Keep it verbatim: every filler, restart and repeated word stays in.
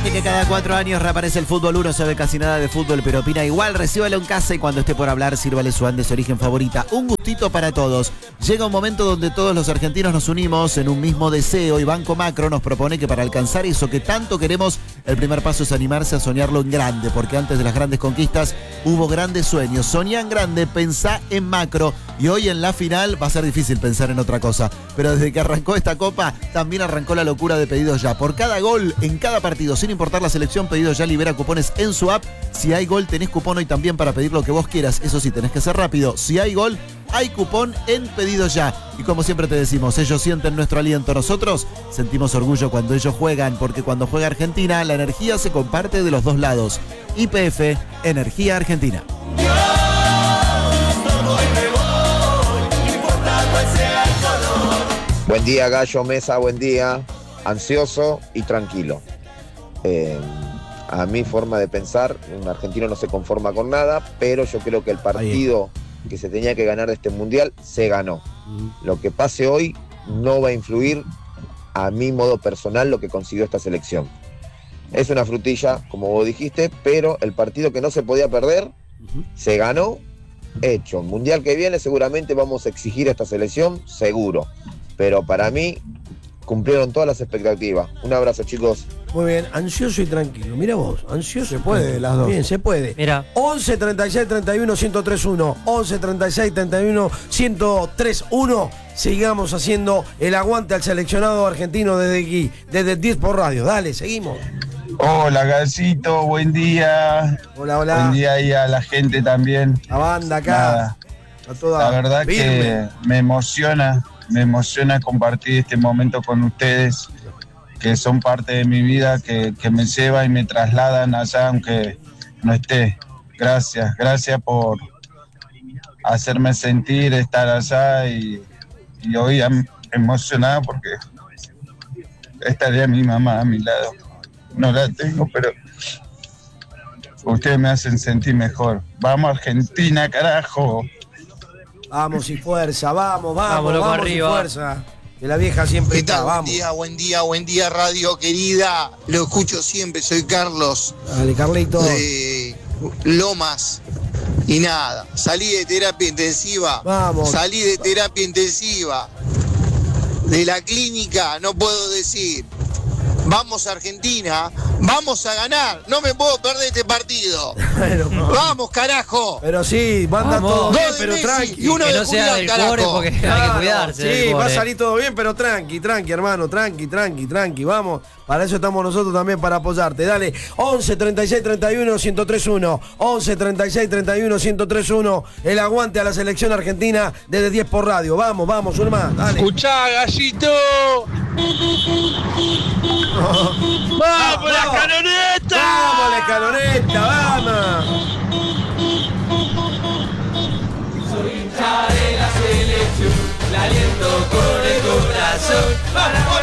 gente que cada cuatro años reaparece el fútbol. Uno sabe casi nada de fútbol, pero opina igual. Recíbalo en casa y cuando esté por hablar, sírvale su Andes origen favorita. Un gustito para todos. Llega un momento donde todos los argentinos nos unimos en un mismo deseo y Banco Macro nos propone que para alcanzar eso que tanto queremos, el primer paso es animarse a soñarlo en grande, porque antes de las grandes conquistas hubo grandes sueños. Soñá en grande, pensá en macro y hoy en la final va a ser difícil pensar en otra cosa. Pero desde que arrancó esta copa, también arrancó la locura de Pedidos Ya. Por cada gol en cada partido, sin importar la selección, Pedidos Ya libera cupones en su app. Si hay gol, tenés cupón hoy también para pedir lo que vos quieras. Eso sí, tenés que ser rápido. Si hay gol, hay cupón en Pedidos Ya. Y como siempre te decimos, ellos sienten nuestro aliento. Nosotros sentimos orgullo cuando ellos juegan, porque cuando juega Argentina, la energía se comparte de los dos lados. Y P F, Energía Argentina. Buen día, Gallo Mesa, buen día. Ansioso y tranquilo. Eh, a mi forma de pensar, un argentino no se conforma con nada, pero yo creo que el partido que se tenía que ganar de este mundial se ganó. Lo que pase hoy no va a influir a mi modo personal lo que consiguió esta selección. Es una frutilla, como vos dijiste, pero el partido que no se podía perder se ganó, hecho. Mundial que viene seguramente vamos a exigir a esta selección, seguro. Pero para mí cumplieron todas las expectativas. Un abrazo, chicos. Muy bien, ansioso y tranquilo. Mira vos, ansioso. Se puede, las dos. Bien, se puede. Mira. once, treinta y seis, treinta y uno, ciento tres uno. once, treinta y seis, treinta y uno, ciento tres uno. Sigamos haciendo el aguante al seleccionado argentino desde aquí, desde diez por radio. Dale, seguimos. Hola, Galcito, buen día. Hola, hola. Buen día ahí a la gente también. La banda acá. Nada, A toda la verdad firme. que me emociona, me emociona compartir este momento con ustedes, que son parte de mi vida, que, que me llevan y me trasladan allá aunque no esté. Gracias, gracias por hacerme sentir, estar allá y, y hoy am- emocionada porque estaría mi mamá a mi lado. No la tengo, pero ustedes me hacen sentir mejor. Vamos Argentina, carajo. Vamos y fuerza, vamos, vamos, Vamos, loco, vamos y arriba. fuerza. Que la vieja siempre ¿Qué está, tal? Buen vamos. día, buen día, buen día, radio querida. Lo escucho siempre, soy Carlos Dale, Carlito. de Lomas. Y nada, salí de terapia intensiva. Vamos. Salí de terapia intensiva. De la clínica, no puedo decir. Vamos Argentina, vamos a ganar. No me puedo perder este partido. Pero, no. Vamos, carajo. Pero sí, manda Vamos. todo Dos bien, de pero Messi tranqui. y uno Que de no sea Julián, del carajo. core porque hay que Claro, cuidarse. del sí, va a core. salir todo bien, pero tranqui, tranqui, hermano, tranqui, tranqui, tranqui, vamos. Para eso estamos nosotros también, para apoyarte. Dale, once, treinta y seis, treinta y uno, ciento tres uno. once, treinta y seis, treinta y uno, ciento tres uno. El aguante a la selección argentina desde diez por radio. Vamos, vamos, uno más, dale. Escuchá, Gallito. ¡Vamos, la canoneta! ¡Vamos, la escaloneta, vamos! Soy hincha de la selección, la aliento con el corazón. ¡Vamos!